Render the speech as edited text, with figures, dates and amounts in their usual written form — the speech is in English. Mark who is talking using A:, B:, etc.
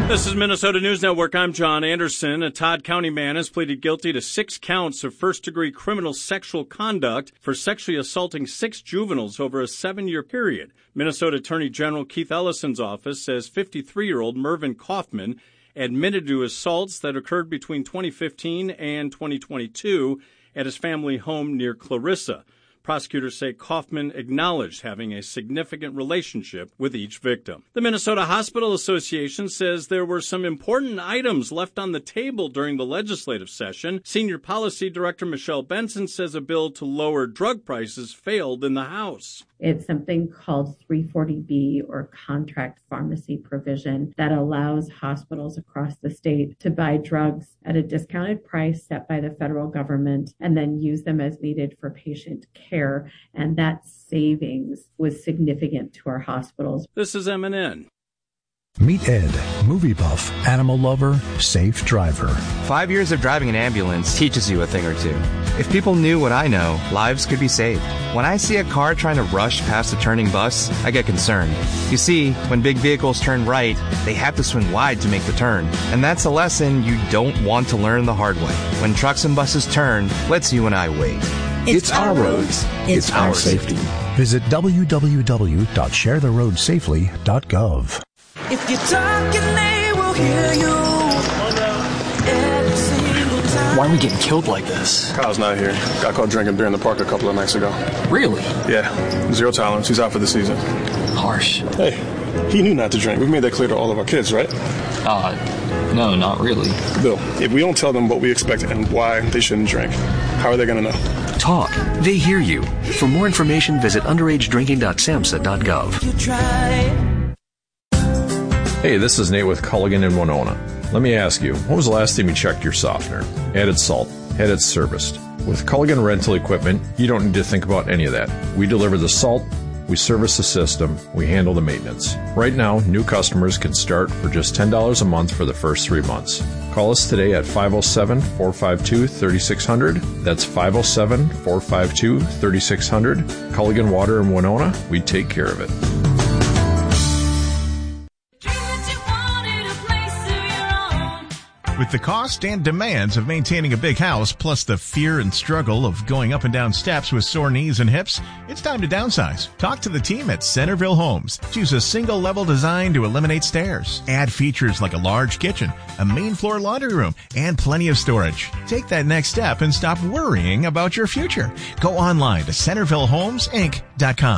A: This is Minnesota News Network. I'm John Anderson. A Todd County man has pleaded guilty to 6 counts of first-degree criminal sexual conduct for sexually assaulting 6 juveniles over a 7-year period. Minnesota Attorney General Keith Ellison's office says 53-year-old Mervyn Kaufman admitted to assaults that occurred between 2015 and 2022 at his family home near Clarissa. Prosecutors say Kaufman acknowledged having a significant relationship with each victim. The Minnesota Hospital Association says there were some important items left on the table during the legislative session. Senior Policy Director Michelle Benson says a bill to lower drug prices failed in the House.
B: It's something called 340B, or contract pharmacy provision, that allows hospitals across the state to buy drugs at a discounted price set by the federal government and then use them as needed for patient care. And that savings was significant to our hospitals.
A: This is MNN.
C: Meet Ed, movie buff, animal lover, safe driver.
D: 5 years of driving an ambulance teaches you a thing or two. If people knew what I know, lives could be saved. When I see a car trying to rush past a turning bus, I get concerned. You see, when big vehicles turn right, they have to swing wide to make the turn. And that's a lesson you don't want to learn the hard way. When trucks and buses turn, let's you and I wait.
E: It's our roads. It's our safety.
C: Visit www.sharetheroadsafely.gov.
F: If you're talking, they will hear you. Every single time.
E: Why are we getting killed like this?
G: Kyle's not here. Got caught drinking beer in the park a couple of nights ago.
E: Really?
G: Yeah. 0 tolerance. He's out for the season.
E: Harsh.
G: Hey, he knew not to drink. We've made that clear to all of our kids, right?
E: No, not really.
G: Bill, if we don't tell them what we expect and why they shouldn't drink, how are they going to know?
H: Talk. They hear you. For more information, visit underagedrinking.samhsa.gov.
F: You try.
I: Hey, this is Nate with Culligan in Winona. Let me ask you, when was the last time you checked your softener? Added salt? Had it serviced? With Culligan Rental Equipment, you don't need to think about any of that. We deliver the salt, we service the system, we handle the maintenance. Right now, new customers can start for just $10 a month for the first 3 months. Call us today at 507-452-3600. That's 507-452-3600. Culligan Water in Winona, we take care of it.
J: With the cost and demands of maintaining a big house, plus the fear and struggle of going up and down steps with sore knees and hips, it's time to downsize. Talk to the team at Centerville Homes. Choose a single-level design to eliminate stairs. Add features like a large kitchen, a main floor laundry room, and plenty of storage. Take that next step and stop worrying about your future. Go online to CentervilleHomesInc.com.